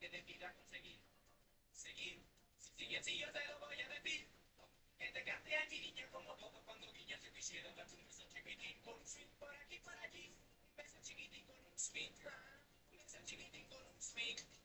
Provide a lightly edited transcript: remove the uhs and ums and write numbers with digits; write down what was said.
que te pida conseguir. Seguir, si sigue así yo te lo voy a decir. Que te cante a mi niña como todo cuando guiñas yo quisiera darte un beso chiquitín con un swing por aquí por allí. Un beso chiquitín con un swing, un beso chiquitín con un swing.